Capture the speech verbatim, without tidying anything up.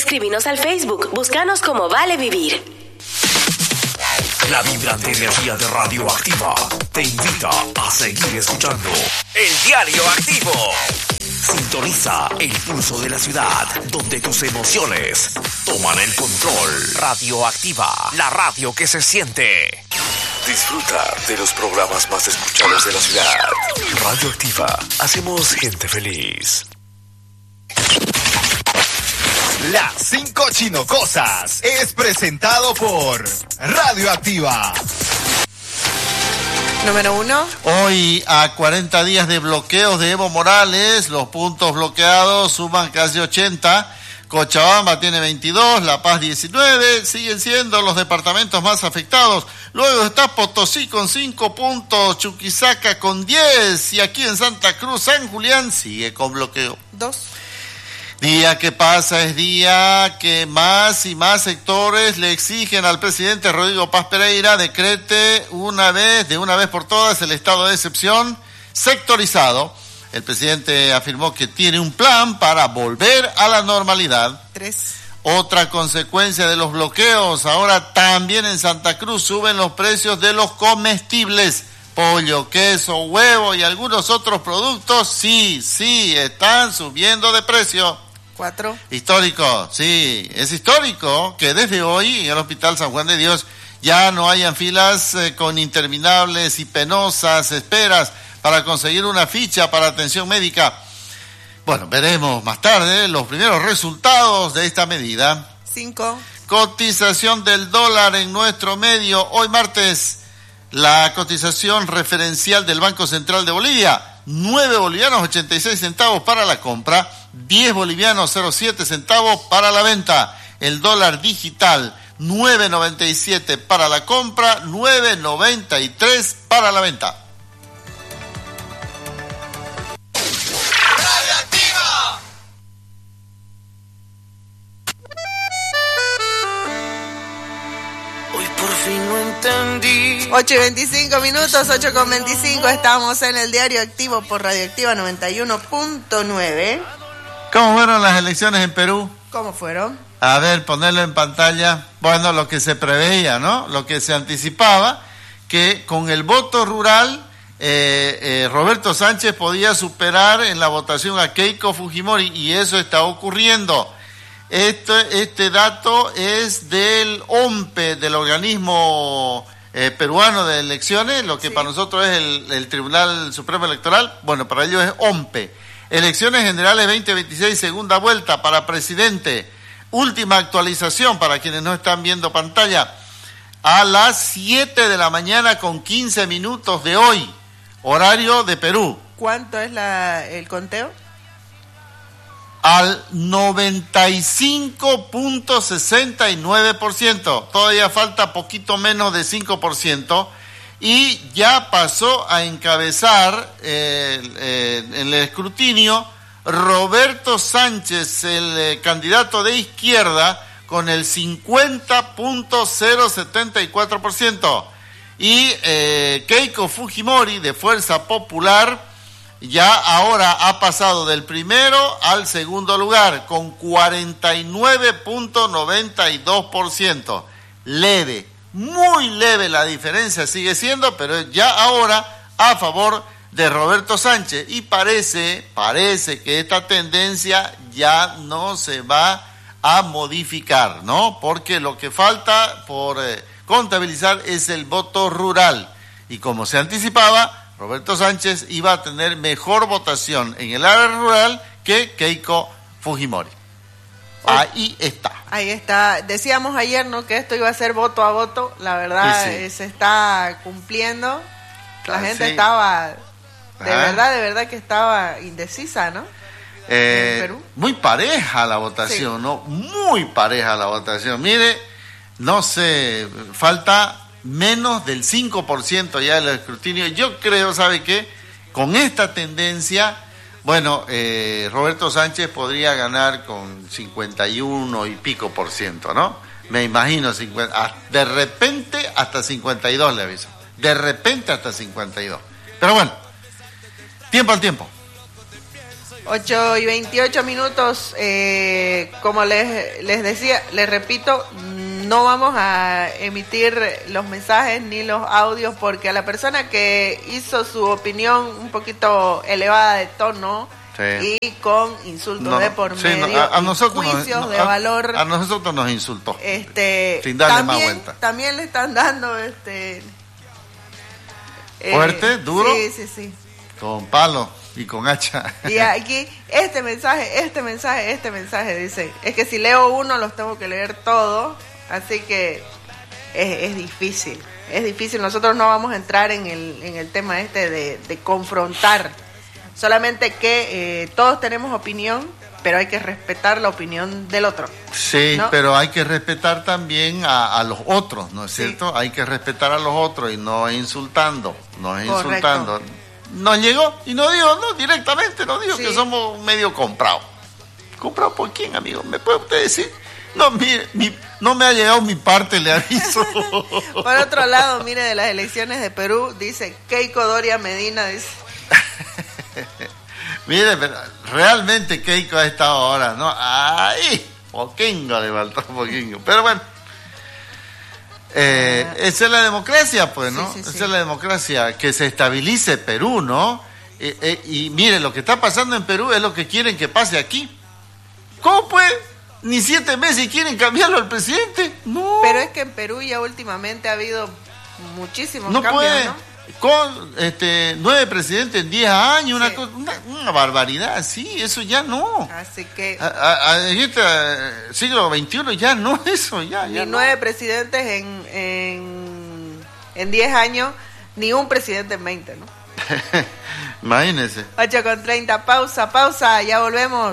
Escríbenos al Facebook, búscanos como Vale Vivir. La vibrante energía de Radioactiva te invita a seguir escuchando El Diario Activo. Sintoniza el pulso de la ciudad, donde tus emociones toman el control. Radioactiva, la radio que se siente. Disfruta de los programas más escuchados de la ciudad. Radioactiva, hacemos gente feliz. Las cinco chinocosas es presentado por Radioactiva. Número uno. Hoy, a cuarenta días de bloqueos de Evo Morales, los puntos bloqueados suman casi ochenta. Cochabamba tiene veintidós, La Paz diecinueve, siguen siendo los departamentos más afectados. Luego está Potosí con cinco puntos, Chuquisaca con diez, y aquí en Santa Cruz, San Julián sigue con bloqueo. Dos. Día que pasa es día que más y más sectores le exigen al presidente Rodrigo Paz Pereira decrete una vez, de una vez por todas, el estado de excepción sectorizado. El presidente afirmó que tiene un plan para volver a la normalidad. Tres. Otra consecuencia de los bloqueos, ahora también en Santa Cruz suben los precios de los comestibles. Pollo, queso, huevo y algunos otros productos, sí, sí, están subiendo de precio. Cuatro. Histórico, sí, es histórico que desde hoy en el Hospital San Juan de Dios ya no hayan filas eh, con interminables y penosas esperas para conseguir una ficha para atención médica. Bueno, veremos más tarde los primeros resultados de esta medida. Cinco. Cotización del dólar en nuestro medio. Hoy martes, la cotización referencial del Banco Central de Bolivia, nueve bolivianos ochenta y seis centavos para la compra, diez bolivianos cero siete centavos para la venta. El dólar digital, nueve noventa y siete para la compra, nueve noventa y tres para la venta. ocho y veinticinco minutos, ocho con veinticinco, estamos en el Diario Activo por Radioactiva noventa y uno punto nueve. ¿Cómo fueron las elecciones en Perú? ¿Cómo fueron? A ver, ponerlo en pantalla. Bueno, lo que se preveía, ¿no? Lo que se anticipaba, que con el voto rural, eh, eh, Roberto Sánchez podía superar en la votación a Keiko Fujimori, y eso está ocurriendo. Este, este dato es del O M P E, del organismo eh, peruano de elecciones, lo que sí. Para nosotros es el, el Tribunal Supremo Electoral. Bueno, para ellos es O M P E. Elecciones Generales veinte veintiséis, segunda vuelta para presidente. Última actualización para quienes no están viendo pantalla. A las siete de la mañana con quince minutos de hoy, horario de Perú. ¿Cuánto es la, el conteo? Al noventa y cinco punto sesenta y nueve por ciento, todavía falta poquito menos de cinco por ciento, y ya pasó a encabezar eh, eh, el escrutinio Roberto Sánchez, el eh, candidato de izquierda, con el cincuenta punto cero setenta y cuatro por ciento, y eh, Keiko Fujimori, de Fuerza Popular, ya ahora ha pasado del primero al segundo lugar con cuarenta y nueve punto noventa y dos por ciento. Leve, muy leve la diferencia sigue siendo, pero ya ahora a favor de Roberto Sánchez. Y parece, parece que esta tendencia ya no se va a modificar, ¿no? Porque lo que falta por eh, contabilizar es el voto rural. Y como se anticipaba, Roberto Sánchez iba a tener mejor votación en el área rural que Keiko Fujimori. Ahí está. Ahí está. Decíamos ayer, ¿no?, que esto iba a ser voto a voto. La verdad, sí, sí. se está cumpliendo. La gente sí. estaba, de Ajá. verdad, de verdad que estaba indecisa, ¿no? Eh, en Perú. Muy pareja la votación, sí. ¿no? Muy pareja la votación. Mire, no sé, falta menos del cinco por ciento ya del escrutinio. Yo creo, ¿sabe qué? Con esta tendencia, bueno, eh, Roberto Sánchez podría ganar con cincuenta y uno y pico por ciento, ¿no? Me imagino, cincuenta, de repente hasta cincuenta y dos, le aviso. De repente hasta cincuenta y dos. Pero bueno, tiempo al tiempo. ocho y veintiocho minutos, eh, como les, les decía, les repito, no vamos a emitir los mensajes ni los audios porque a la persona que hizo su opinión un poquito elevada de tono sí. y con insultos no, de por sí, medio, no, a, a nosotros juicios nos, de a, valor, a nosotros nos insultó, este, sin darle también, más vuelta. También le están dando, este, fuerte, eh, duro, sí, sí, sí, con palo. Y con hacha. Y aquí, este mensaje, este mensaje, este mensaje, dice, es que si leo uno los tengo que leer todos, así que es, es difícil, es difícil. Nosotros no vamos a entrar en el, en el tema este de, de confrontar, solamente que eh, todos tenemos opinión, pero hay que respetar la opinión del otro. Sí, ¿no? Pero hay que respetar también a, a los otros, ¿no es sí. cierto? Hay que respetar a los otros y no insultando, no es insultando. Nos llegó y nos dijo, no, directamente nos dijo sí. que somos medio comprados. ¿Comprado por quién, amigo? ¿Me puede usted decir? No, mire, mi, no me ha llegado mi parte, le aviso. Por otro lado, mire, de las elecciones de Perú, dice Keiko Doria Medina, dice. Mire, pero realmente Keiko ha estado ahora, ¿no? ¡Ay! Poquingo le faltó poquingo. Pero bueno. Eh, esa es la democracia, pues, ¿no? Sí, sí, sí. Esa es la democracia, que se estabilice Perú, ¿no? Eh, eh, y mire, lo que está pasando en Perú es lo que quieren que pase aquí. ¿Cómo pues? Ni siete meses y quieren cambiarlo al presidente. No. Pero es que en Perú ya últimamente ha habido muchísimos no cambios, puede. ¿no? Con este nueve presidentes en diez años, una, sí. cosa, una, una barbaridad, sí, eso ya no. Así que a, a, a este a, siglo veintiuno ya no, eso ya. Ni ya nueve no. presidentes en en en diez años, ni un presidente en veinte, ¿no? Imagínese. ocho con treinta, pausa, pausa, ya volvemos.